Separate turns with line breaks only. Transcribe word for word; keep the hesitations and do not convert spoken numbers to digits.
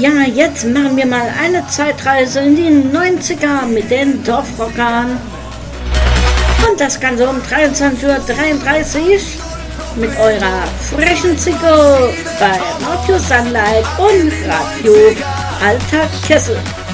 Ja, jetzt machen wir mal eine Zeitreise in die neunziger mit den Dorfrockern. Und das Ganze um dreiundzwanzig Uhr dreiunddreißig mit eurer frechen Zico bei Radio Sunlight und Radio Alter Kessel.